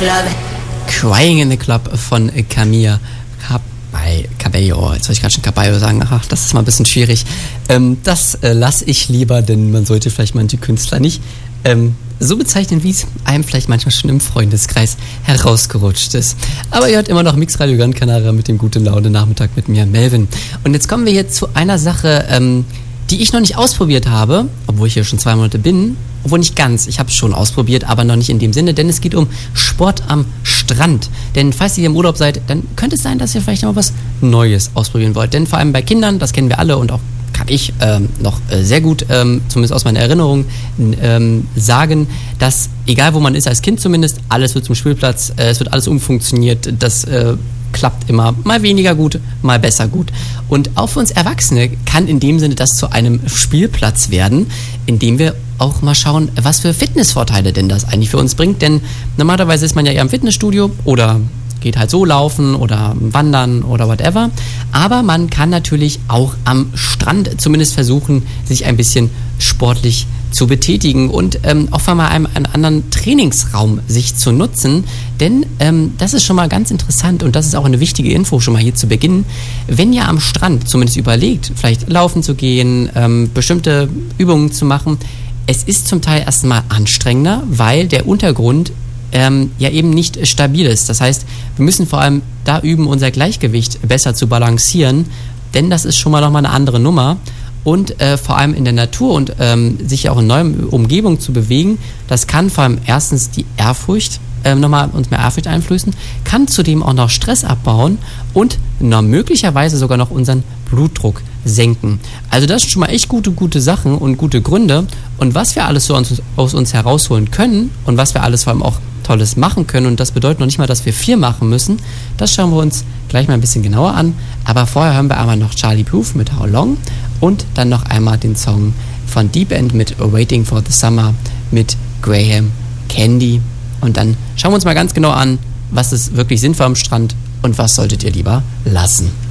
Crying in the Club von Camila Cabello. Jetzt soll ich gerade schon Cabello sagen. Ach, das ist mal ein bisschen schwierig. Das lasse ich lieber, denn man sollte vielleicht manche Künstler nicht so bezeichnen, wie es einem vielleicht manchmal schon im Freundeskreis herausgerutscht ist. Aber ihr hört immer noch Mixradio Gran Canaria mit dem guten Laune Nachmittag mit mir, Melvin. Und jetzt kommen wir hier zu einer Sache, die ich noch nicht ausprobiert habe, obwohl ich hier schon 2 Monate bin. Obwohl nicht ganz, ich habe es schon ausprobiert, aber noch nicht in dem Sinne, denn es geht um Sport am Strand. Denn falls ihr hier im Urlaub seid, dann könnte es sein, dass ihr vielleicht noch was Neues ausprobieren wollt. Denn vor allem bei Kindern, das kennen wir alle und auch kann ich noch sehr gut, zumindest aus meiner Erinnerung, sagen, dass egal wo man ist, als Kind zumindest, alles wird zum Spielplatz, es wird alles umfunktioniert, das klappt immer mal weniger gut, mal besser gut. Und auch für uns Erwachsene kann in dem Sinne das zu einem Spielplatz werden, in dem wir auch mal schauen, was für Fitnessvorteile denn das eigentlich für uns bringt. Denn normalerweise ist man ja eher im Fitnessstudio oder geht halt so laufen oder wandern oder whatever. Aber man kann natürlich auch am Strand zumindest versuchen, sich ein bisschen sportlich zu betätigen und auch mal einen anderen Trainingsraum sich zu nutzen. Denn das ist schon mal ganz interessant und das ist auch eine wichtige Info schon mal hier zu Beginn. Wenn ihr am Strand zumindest überlegt, vielleicht laufen zu gehen, bestimmte Übungen zu machen, es ist zum Teil erstmal anstrengender, weil der Untergrund ja eben nicht stabil ist. Das heißt, wir müssen vor allem da üben, unser Gleichgewicht besser zu balancieren, denn das ist schon mal nochmal eine andere Nummer. Und vor allem in der Natur und sich auch in neuen Umgebungen zu bewegen, das kann vor allem erstens die Ehrfurcht nochmal uns mehr Ehrfurcht einflößen, kann zudem auch noch Stress abbauen und möglicherweise sogar noch unseren Blutdruck senken. Also das sind schon mal echt gute Sachen und gute Gründe. Und was wir alles so aus uns herausholen können und was wir alles vor allem auch Tolles machen können, und das bedeutet noch nicht mal, dass wir 4 machen müssen, das schauen wir uns gleich mal ein bisschen genauer an. Aber vorher hören wir einmal noch Charlie Puth mit How Long und dann noch einmal den Song von Deep End mit Waiting for the Summer mit Graham Candy. Und dann schauen wir uns mal ganz genau an, was ist wirklich sinnvoll am Strand und was solltet ihr lieber lassen.